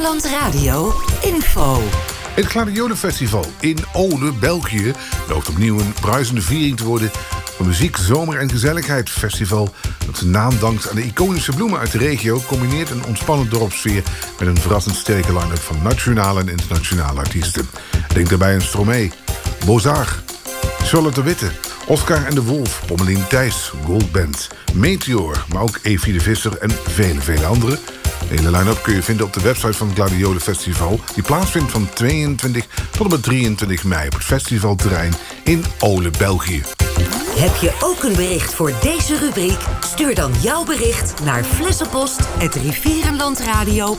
Rivierenland Radio info. Het Gladiolenfestival in Ole, België, loopt opnieuw een bruisende viering te worden van muziek, zomer en gezelligheid. Festival dat zijn naam dankt aan de iconische bloemen uit de regio, combineert een ontspannen dorpssfeer met een verrassend sterke line-up van nationale en internationale artiesten. Denk daarbij aan Stromae, Bozar, Charlotte de Witte, Oscar en de Wolf, Pommelien Thijs, Goldband, Meteor, maar ook Evie de Visser en vele anderen. De hele line-up kun je vinden op de website van het Gladiolenfestival, die plaatsvindt van 22 tot en met 23 mei op het festivalterrein in Ole, België. Heb je ook een bericht voor deze rubriek? Stuur dan jouw bericht naar flessenpost@rivierenlandradio.be.